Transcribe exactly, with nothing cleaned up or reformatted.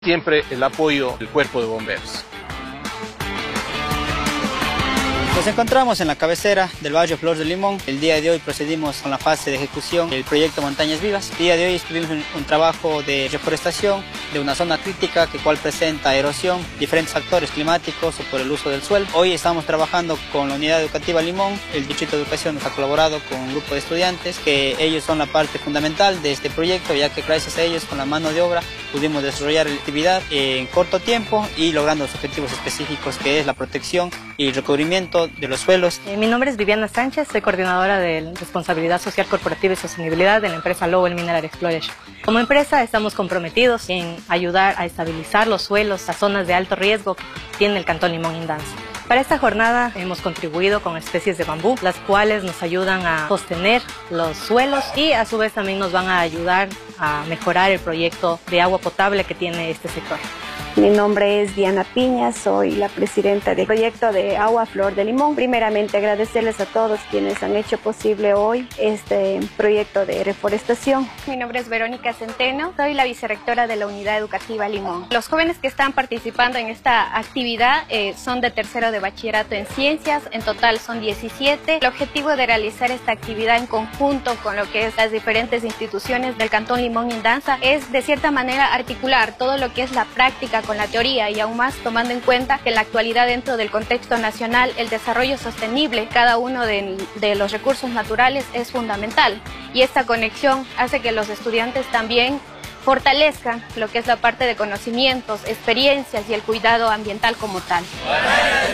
Siempre el apoyo del Cuerpo de Bomberos. Nos encontramos en la cabecera del barrio Flor del Limón. El día de hoy procedimos con la fase de ejecución del proyecto Montañas Vivas. El día de hoy estuvimos en un trabajo de reforestación de una zona crítica que cual presenta erosión, diferentes factores climáticos o por el uso del suelo. Hoy estamos trabajando con la Unidad Educativa Limón. El Distrito de Educación nos ha colaborado con un grupo de estudiantes que ellos son la parte fundamental de este proyecto, ya que gracias a ellos con la mano de obra pudimos desarrollar la actividad en corto tiempo y logrando los objetivos específicos, que es la protección y el recubrimiento de los suelos. Mi nombre es Viviana Sánchez, soy coordinadora de Responsabilidad Social Corporativa y Sostenibilidad de la empresa Lowell Mineral Exploration. Como empresa estamos comprometidos en ayudar a estabilizar los suelos, las zonas de alto riesgo que tiene el Cantón Limón Indanza. Para esta jornada hemos contribuido con especies de bambú, las cuales nos ayudan a sostener los suelos y a su vez también nos van a ayudar a mejorar el proyecto de agua potable que tiene este sector. Mi nombre es Diana Piña, soy la presidenta del proyecto de Agua Flor de Limón. Primeramente agradecerles a todos quienes han hecho posible hoy este proyecto de reforestación. Mi nombre es Verónica Centeno, soy la vicerrectora de la Unidad Educativa Limón. Los jóvenes que están participando en esta actividad eh, son de tercero de bachillerato en ciencias, en total son diecisiete. El objetivo de realizar esta actividad en conjunto con lo que es las diferentes instituciones del Cantón Limón Indanza es de cierta manera articular todo lo que es la práctica con la teoría y aún más tomando en cuenta que en la actualidad dentro del contexto nacional el desarrollo sostenible, cada uno de, de los recursos naturales es fundamental y esta conexión hace que los estudiantes también fortalezcan lo que es la parte de conocimientos, experiencias y el cuidado ambiental como tal.